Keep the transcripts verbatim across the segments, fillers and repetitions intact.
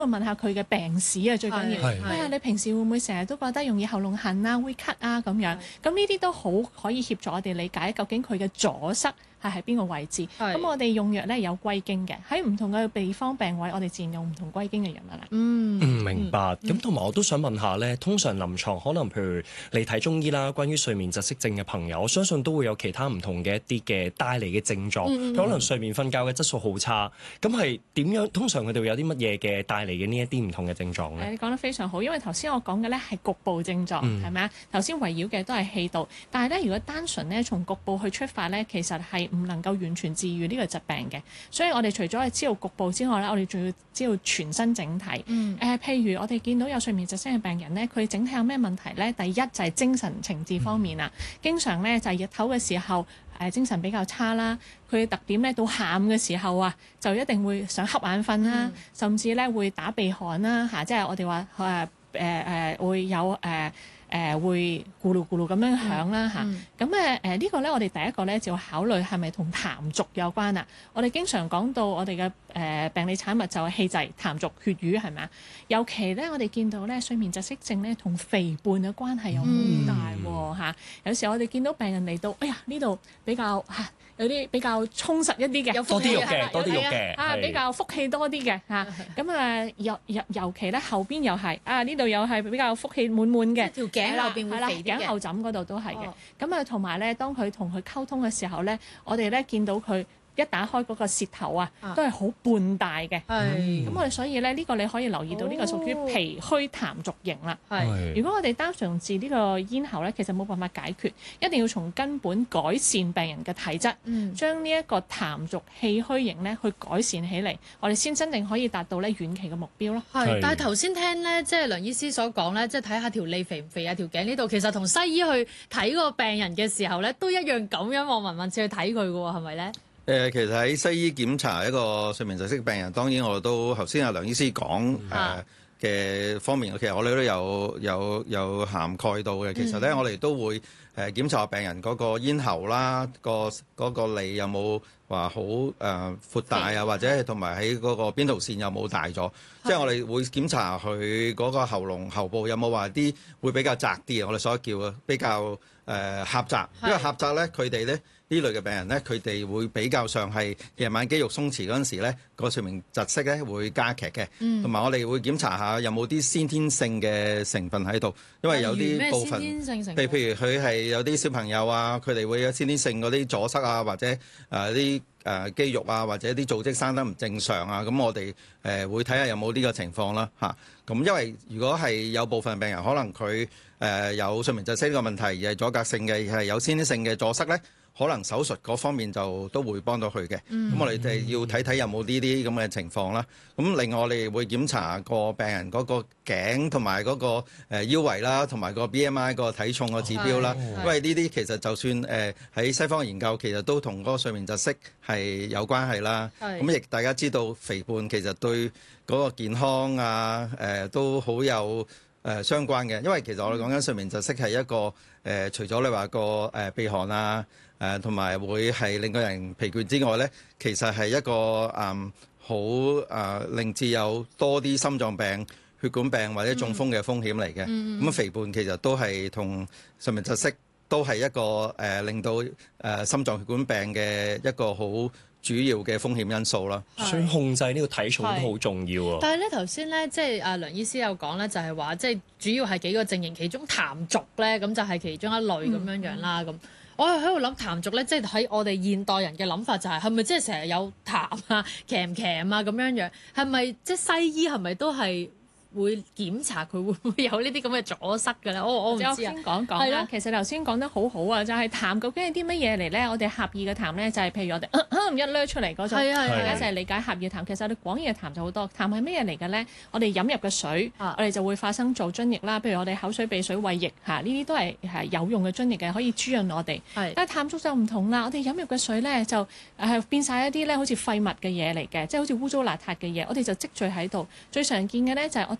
問下佢嘅病史啊，最緊要。哎呀，你平時會唔會成日都覺得容易喉嚨痕啊、會咳啊咁樣？咁呢啲都好可以協助我哋理解究竟佢嘅阻塞係喺邊個位置。咁我哋用藥咧有歸經嘅，喺唔同嘅地方病位，我哋自然用唔同歸經嘅藥物啦。 嗯，嗯明白。咁同埋我都想問下咧，通常臨床可能譬如你睇中醫啦，關於睡眠窒息症嘅朋友，我相信都會有其他唔同嘅一啲嘅帶嚟嘅症狀。嗯、可能睡眠瞓覺嘅質素好差，咁係點樣？通常佢哋會有啲乜嘢嘅帶嚟嘅呢一啲唔同嘅症狀咧？ 你講得非常好，因為頭先我講嘅咧係局部症狀，係咪啊？頭先圍繞嘅都係氣道，但係咧如果單純咧從局部去出發咧，其實係唔能夠完全治癒呢個疾病嘅。所以我哋除咗係知道局部之外咧，我哋仲要知道全身整體。嗯。誒、呃，譬如我哋見到有睡眠窒息嘅病人咧，佢整體有咩問題咧？第一就係精神情志方面啦，嗯、經常咧就係日頭嘅時候。誒精神比較差啦，佢嘅特點咧到下午嘅時候啊，就一定會想瞌眼瞓啦，嗯、甚至咧會打鼻鼾啦嚇，即係我哋話誒誒誒會有誒誒、呃呃、會咕嚕咕嚕咁樣響啦嚇。咁誒誒呢個咧，我哋第一個咧就要考慮係咪同痰濁有關啊？我哋經常講到我哋嘅誒病理產物就係氣滯、痰濁、血瘀係咪啊？尤其咧我哋見到咧睡眠窒息症咧同肥胖嘅關係有好大喎嚇。有時我哋見到病人嚟到，哎呀呢度比較嚇。有啲比較充實一啲嘅， 有多啲肉嘅，多啲肉嘅， 啊比較福氣多啲嘅嚇，咁啊尤尤尤其咧後邊又係啊呢度又係比較福氣滿滿嘅， 條頸後邊會肥啲嘅， 頸後枕嗰度都係嘅。咁啊同埋咧，當佢同佢溝通嘅時候咧，我哋咧見到佢。一打開嗰個舌頭啊，都係好半大嘅。咁我哋所以咧，呢、呢個你可以留意到，呢個屬於脾虛痰濁型啦。 係。 如果我哋單純治呢個咽喉咧，其實冇辦法解決，一定要從根本改善病人嘅體質，嗯、將呢一個痰濁氣虛型咧去改善起嚟，我哋先真正可以達到咧遠期嘅目標咯。 係。但係頭先聽咧，即係梁醫師所講咧，即係睇下條脷肥唔肥啊，條頸呢度其實同西醫去睇個病人嘅時候咧，都一樣咁樣望聞問切去睇佢嘅喎，係咪咧？ 誒，其實喺西醫檢查一個睡眠窒息病人，當然我都頭先阿梁醫師講誒嘅方面，其實我哋都有有有涵蓋到嘅。其實咧，嗯、我哋都會誒檢查病人嗰個咽喉啦，個嗰個脷有冇話好誒闊大啊，或者係同埋喺嗰個邊條線有冇大咗？即係我哋會檢查佢嗰個喉嚨喉部有冇話啲會比較窄啲啊，我哋所叫啊比較誒、呃、狹窄，因為狹窄咧，佢哋咧。呢類嘅病人咧，佢哋會比較上係夜晚肌肉鬆弛嗰陣時咧，個睡眠窒息咧會加劇嘅。同埋、嗯、我哋會檢查下有冇啲先天性嘅成分喺度，因為有啲部分，譬如譬如佢係有啲小朋友啊，佢哋會有先天性嗰啲阻塞啊，或者誒啲誒肌肉啊，或者啲組織生得唔正常啊，咁我哋誒、呃、會睇下有冇呢個情況啦嚇。咁、啊、因為如果係有部分病人可能佢誒、呃、有睡眠窒息呢個問題，而係阻隔性嘅，而係有先天性嘅阻塞咧。可能手術嗰方面就都會幫到佢嘅，咁、嗯、我哋哋要睇睇有冇呢啲咁嘅情況啦。咁另外我哋會檢查個病人嗰個頸同埋嗰個腰圍啦，同埋個 B M I 個體重個指標啦。因為呢啲其實就算誒喺、呃、西方嘅研究，其實都同嗰個睡眠窒息係有關係啦。咁亦是大家知道肥胖其實對嗰個健康啊誒、呃、都好有。誒、呃、相關嘅，因為其實我哋講緊睡眠窒息係一個誒、呃，除咗你話個誒鼻鼾啊，誒同埋會係令個人疲倦之外咧，其實係一個誒好誒令至有多啲心臟病、血管病或者中風嘅風險嚟嘅。咁、嗯嗯、肥胖其實都係同睡眠窒息都係一個誒、呃、令到誒、呃、心臟血管病嘅一個好主要嘅風險因素啦， 所以控制呢個體重都好重要啊。 但係咧頭先咧，即係阿梁醫師有講咧，就係話即係主要係幾個症型，其中痰濁咧，咁就係其中一類咁樣樣啦。咁、嗯、我係喺度諗痰濁咧，即係喺我哋現代人嘅諗法就係係咪即係成日有痰啊、咳咳啊咁樣樣？係咪即係西醫係咪都係？會檢查佢會唔會有呢啲咁嘅阻塞嘅咧？我我唔知啊。 先講講啦。其實頭先講得好好啊，就係、是、痰究竟係啲乜嘢嚟咧？我哋狹義嘅痰咧，就係、是、譬如我哋、呃呃、一掠出嚟嗰種，大家就係理解狹義痰。其實我哋廣義嘅痰就好多。痰係乜嘢嚟嘅咧？我哋飲入嘅水，啊、我哋就會發生做津液啦。譬如我哋口水、鼻水、胃液嚇，呢啲都係係有用嘅津液嘅，可以滋潤我哋。是但係痰濁就唔同啦。我哋飲入嘅水咧就係變晒一啲咧好似廢物嘅嘢嚟嘅，即係好似污糟邋遢嘅嘢，我哋就積聚喺度。最常見嘅咧就係我哋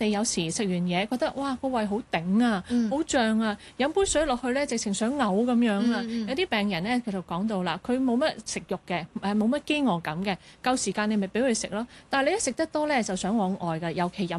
哋有時食完嘢覺得哇個胃好頂啊， 嗯好脹啊，飲杯水落去咧，直情想嘔咁樣啊！ 嗯嗯有啲病人咧，佢就講到啦，佢冇乜食慾嘅，誒冇乜飢餓感嘅，夠時間你咪俾佢食咯。但係你一食得多咧，就想往外㗎，尤其飲